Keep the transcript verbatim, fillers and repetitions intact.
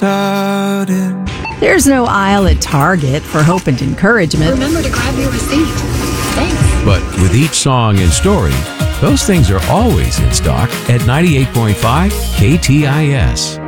started. There's no aisle at Target for hope and encouragement. Remember to grab your receipt. Thanks. But with each song and story, those things are always in stock at ninety-eight point five K T I S.